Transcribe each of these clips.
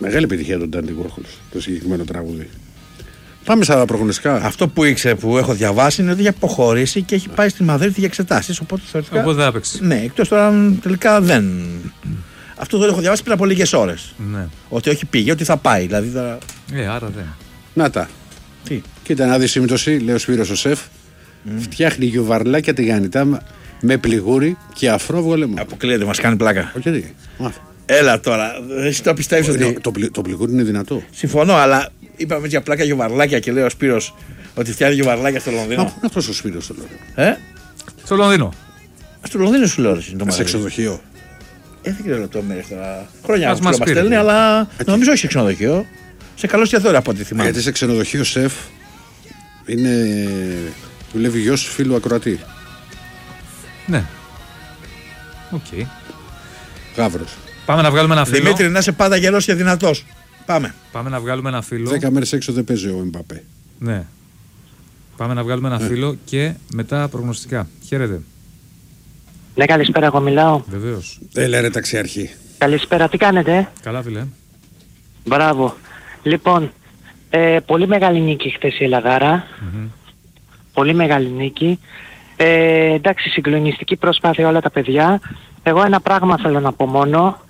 Μεγάλη επιτυχία τον Dandy Warhol, το συγκεκριμένο τραγούδι. Πάμε στα προγνωστικά. Αυτό που έχω διαβάσει είναι ότι έχει αποχωρήσει και έχει πάει στη Μαδρίτη για εξετάσεις. Οπότε θεωρητικά. Οπότε δεν έπαιξε. Ναι, εκτός τώρα αν τελικά δεν. Αυτό το έχω διαβάσει πριν από λίγες ώρες. Ναι. Ότι όχι πήγε, ότι θα πάει. Δηλαδή θα... Άρα δεν. Να τα. Τι. Κοίτα να δεις σύμπτωση, λέει ο Σπύρος ο σεφ. Φτιάχνει γιουβαρλάκια τηγανιτά με πληγούρι και αφρό βολεμό. Αποκλείεται, μας κάνει πλάκα. Όχι τι. Έλα τώρα, εσύ το πιστεύεις ότι. Το πληγούρι είναι δυνατό. Συμφωνώ, αλλά είπαμε για πλάκα γιουβαρλάκια και λέει ο Σπύρος ότι φτιάχνει γιουβαρλάκια στο Λονδίνο. Είναι αυτός ο Σπύρος στο Λονδίνο. Στο Λονδίνο. Στο Λονδίνο σου λέω. Σε ξενοδοχείο. Δεν ξέρω λεπτομέρειες τώρα. Χρόνια που μας στέλνει, αλλά νομίζω όχι σε ξενοδοχείο. Σε καλό εστιατόριο από ό,τι θυμάμαι. Γιατί σε ξενοδοχείο σεφ δουλεύει γιος φίλου ακροατή. Ναι. Οκ. Γαύρος. Πάμε να βγάλουμε ένα φίλο. Δημήτρη, να είσαι πάντα γερός και δυνατός. Πάμε να βγάλουμε ένα φίλο. 10 μέρες έξω δεν παίζει ο Εμπαπέ. Ναι. Πάμε να βγάλουμε ένα φίλο και μετά προγνωστικά. Χαίρετε. Ναι, καλησπέρα, εγώ μιλάω. Βεβαίως. Έλα ρε ταξιαρχή. Καλησπέρα, τι κάνετε? Καλά, φίλε. Μπράβο. Λοιπόν, πολύ μεγάλη νίκη χθες η Ελλαδάρα. Πολύ μεγάλη νίκη. Εντάξει, συγκλονιστική προσπάθεια όλα τα παιδιά. Εγώ ένα πράγμα θέλω να πω μόνο.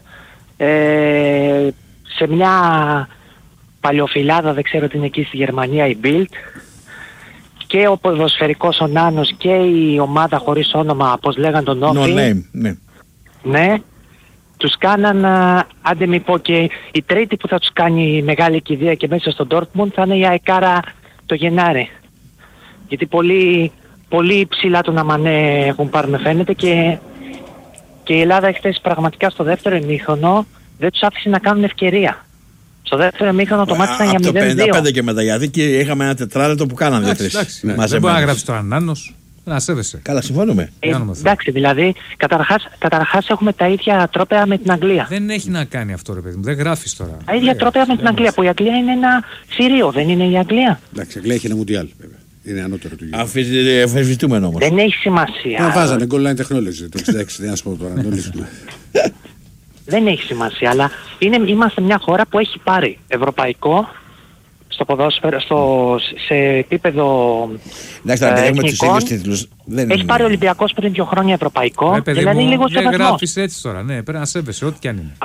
Σε μια παλιοφιλάδα, δεν ξέρω τι είναι εκεί στη Γερμανία, η Bild, και ο ποδοσφαιρικός ο Νάνος και η ομάδα χωρίς όνομα, πώς λέγαν τον Όφη. No name, ναι. Ναι. Τους κάναν, άντε μη πω, και η τρίτη που θα τους κάνει μεγάλη κηδεία και μέσα στο Dortmund θα είναι η Αεκάρα το Γενάρη. Γιατί πολύ ψηλά τον Αμανέ έχουν πάρει, με φαίνεται, και η Ελλάδα χθες πραγματικά στο δεύτερο ημίχρονο δεν τους άφησε να κάνουν ευκαιρία. Στο δεύτερο ημίχρονο το μάτι ήταν για 0-2. Από το 55 και μετά, γιατί και είχαμε ένα τετράλεπτο που κάνανε 2-3. Δεν μπορεί να γράψει το Ανάνος. Να σέβεσαι. Καλά, συμφωνούμε. Εντάξει, δηλαδή, καταρχάς έχουμε τα ίδια τρόπαια με την Αγγλία. Δεν έχει να κάνει αυτό, ρε παιδί μου. Δεν γράφεις τώρα. Τα ίδια τρόπαια με την Αγγλία, που η Αγγλία είναι ένα θηρίο, δεν είναι η Αγγλία? Εντάξει, η Αγγλία έχει ένα Μουντιάλ, βέβαια. Είναι ανώτερο του γύρου. Αφισβητούμενο όμως. Δεν έχει σημασία. Να βάζανε goal line technology το 66, δεν ας πω τώρα, να το λύσουμε. Δεν έχει σημασία, αλλά είμαστε μια χώρα που έχει πάρει ευρωπαϊκό στο ποδόσφαιρο, σε επίπεδο εθνικών. Έχει πάρει ο Ολυμπιακός πριν 2 χρόνια ευρωπαϊκό. Δηλαδή λίγο σεβασμός. Δεν γράφεις έτσι τώρα, ναι, πρέπει να σέβεσαι, ό,τι κι αν είναι.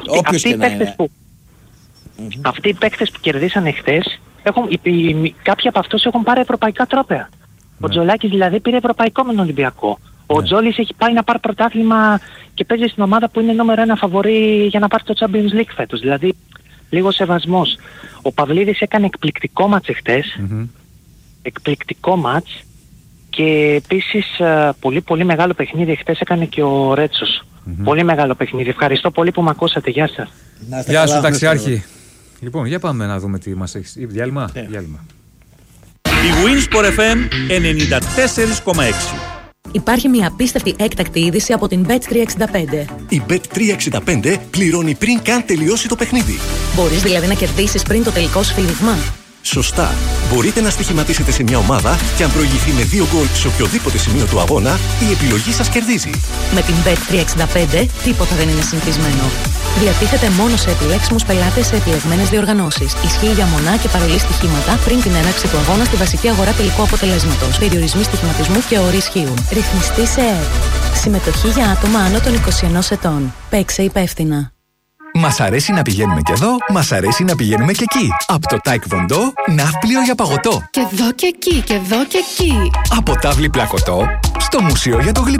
Αυτοί οι παίκτες που κερδίσανε χθες, κάποιοι από αυτούς έχουν πάρει ευρωπαϊκά τρόπαια. Ο Τζολάκης δηλαδή πήρε ευρωπαϊκό με τον Ολυμπιακό. Ο Τζόλης έχει πάει να πάρει πρωτάθλημα και παίζει στην ομάδα που είναι νούμερο 1 φαβορί για να πάρει το Champions League φέτος. Δηλαδή λίγο σεβασμός. Ο Παυλίδης έκανε εκπληκτικό μάτς εχθές. Εκπληκτικό μάτς. Και επίσης πολύ μεγάλο παιχνίδι εχθές έκανε και ο Ρέτσος. Πολύ μεγάλο παιχνίδι. Ευχαριστώ πολύ που με ακούσατε. Γεια σας. Γεια σου, ταξιάρχη. Λοιπόν, για πάμε να δούμε τι μας έχεις. Διάλειμμα. Η Winsport FM 94,6. Υπάρχει μια απίστευτη έκτακτη είδηση από την Bet365. Η Bet365 πληρώνει πριν καν τελειώσει το παιχνίδι. Μπορείς δηλαδή να κερδίσεις πριν το τελικό σφυρίγμα. Σωστά. Μπορείτε να στοιχηματίσετε σε μια ομάδα και αν προηγηθεί με 2 γκολ σε οποιοδήποτε σημείο του αγώνα, η επιλογή σας κερδίζει. Με την Bet365 τίποτα δεν είναι συνηθισμένο. Διατίθεται μόνο σε επιλέξιμους πελάτες σε επιλεγμένες διοργανώσεις. Ισχύει για μονά και παρολί στοιχήματα πριν την έναρξη του αγώνα στη βασική αγορά τελικού αποτελέσματος. Περιορισμοί στοιχηματισμού και όροι ισχύουν. Ρυθμιστή σε ΕΕΠ. Συμμετοχή για άτομα άνω των 21 ετών. Παίξε υπεύθυνα. Μας αρέσει να πηγαίνουμε και εδώ, μας αρέσει να πηγαίνουμε και εκεί. Από το Taekwondo, ναύπλιο για παγωτό. Και εδώ και εκεί, και εδώ και εκεί. Από τάβλη πλακωτό, στο μουσείο για το γλυκό.